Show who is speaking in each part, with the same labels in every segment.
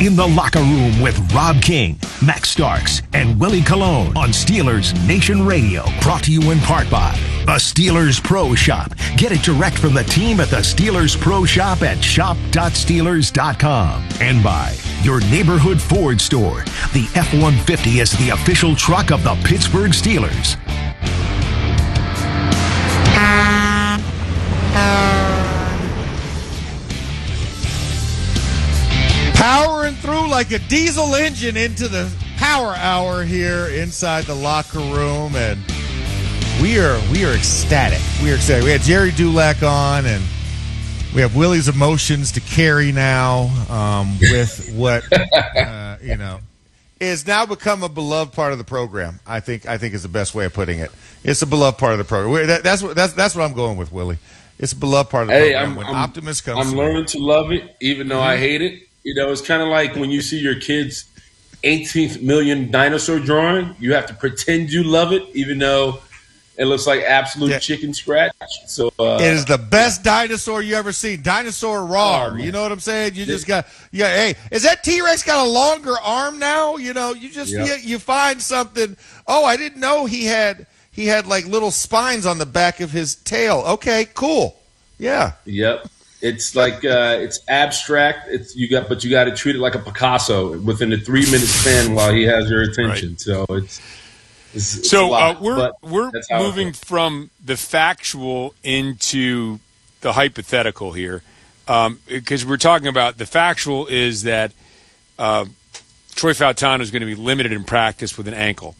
Speaker 1: In the Locker Room with Rob King, Max Starks, and Willie Colon on Steelers Nation Radio. Brought to you in part by the Steelers Pro Shop. Get it direct from the team at the Steelers Pro Shop at shop.steelers.com. And by your neighborhood Ford store. The F-150 is the official truck of the Pittsburgh Steelers.
Speaker 2: Powering through like a diesel engine into the power hour here inside the locker room, and we are ecstatic. We are ecstatic. We had Jerry Dulac on, and we have Willie's emotions to carry now with what is now become a beloved part of the program. I think is the best way of putting it. It's a beloved part of the program. That's what I'm going with, Willie. It's a beloved part of the program. When Optimus comes,
Speaker 3: I'm learning to love it, even though I hate it. You know, it's kind of like when you see your kid's 18th million dinosaur drawing. You have to pretend you love it, even though it looks like absolute chicken scratch. So
Speaker 2: it is the best dinosaur you ever seen. Dinosaur raw. You know what I'm saying? You just got hey, is that T-Rex got a longer arm now? You know, you just you find something. Oh, I didn't know he had like little spines on the back of his tail. Okay, cool. Yeah.
Speaker 3: Yep. It's like it's abstract. But you got to treat it like a Picasso within a 3-minute span while he has your attention. Right. So it's a lot,
Speaker 4: we're moving from the factual into the hypothetical here, because we're talking about the factual is that Troy Fautano is going to be limited in practice with an ankle.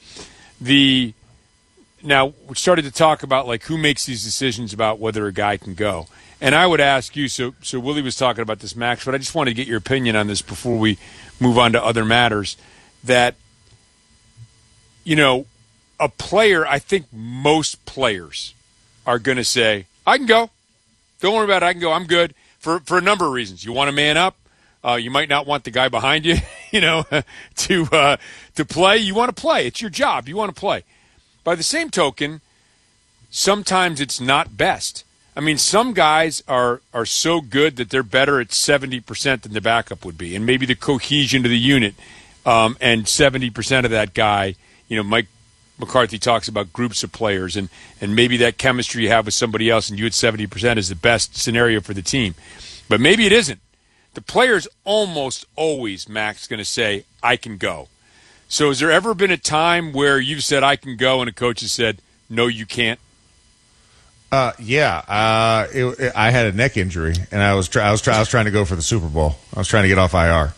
Speaker 4: Now we started to talk about like who makes these decisions about whether a guy can go. And I would ask you, so Willie was talking about this, Max, but I just wanted to get your opinion on this before we move on to other matters, that, you know, a player, I think most players are going to say, I can go. Don't worry about it. I can go. I'm good. For a number of reasons. You want to man up. You might not want the guy behind you, to play. You want to play. It's your job. You want to play. By the same token, sometimes it's not best. I mean, some guys are so good that they're better at 70% than the backup would be, and maybe the cohesion of the unit, and 70% of that guy, Mike McCarthy talks about groups of players, and maybe that chemistry you have with somebody else and you at 70% is the best scenario for the team. But maybe it isn't. The player's almost always, Max, going to say, I can go. So has there ever been a time where you've said, I can go, and a coach has said, no, you can't?
Speaker 2: I had a neck injury, and I was trying to go for the Super Bowl. I was trying to get off IR.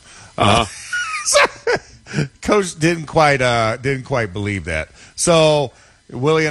Speaker 2: Coach didn't quite believe that. So Willie and